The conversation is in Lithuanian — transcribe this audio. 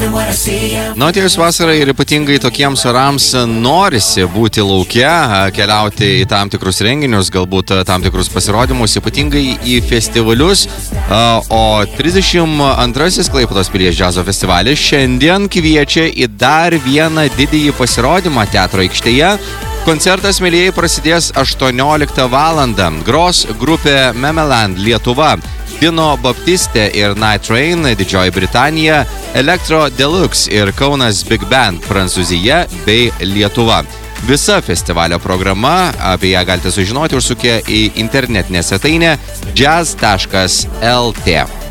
Atėjus vasarai ir ypatingai tokiems orams norisi būti lauke, keliauti į tam tikrus renginius, galbūt tam tikrus pasirodymus, ypatingai į festivalius. O 32-asis Klaipėdos pilies džiazo festivalis šiandien kviečia į dar vieną didįjį pasirodymą teatro aikštėje. Koncertas, mėlyjei, prasidės 18 valandą. Gros grupė Memeland Lietuva, Dino Baptiste ir Night Train Didžioji Britanija, Elektro Deluxe ir Kaunas Big Band Prancūzija bei Lietuva. Visa festivalio programa, apie ją galite sužinoti užsukę į internetinę svetainę jazz.lt.